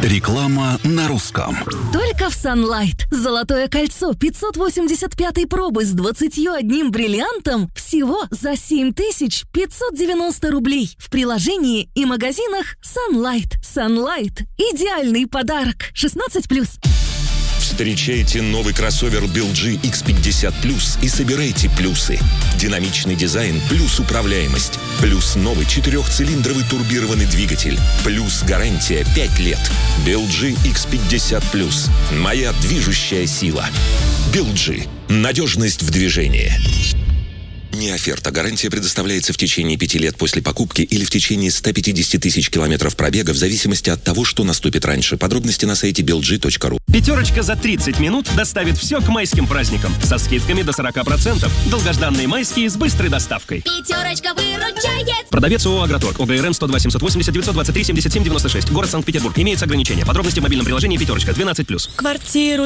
Реклама на русском. Только в Sunlight. Золотое кольцо 585 пробы с 21 бриллиантом всего за 7590 рублей. В приложении и магазинах Sunlight. Sunlight. Идеальный подарок. 16+. Встречайте новый кроссовер BLG X50 Plus и собирайте плюсы. Динамичный дизайн плюс управляемость. Плюс новый 4-цилиндровый турбированный двигатель. Плюс гарантия 5 лет. BLG X50 Plus. Моя движущая сила. BLG. Надежность в движении. Не оферта. Гарантия предоставляется в течение 5 лет после покупки или в течение 150 тысяч километров пробега в зависимости от того, что наступит раньше. Подробности на сайте belg.ru. Пятерочка за 30 минут доставит все к майским праздникам. Со скидками до 40%. Долгожданные майские с быстрой доставкой. Пятерочка выручает. Продавец ООО «Агроторг». ОГРН 102 780 923 77 96. Город Санкт-Петербург. Имеются ограничения. Подробности в мобильном приложении «Пятерочка». 12+. Квартиру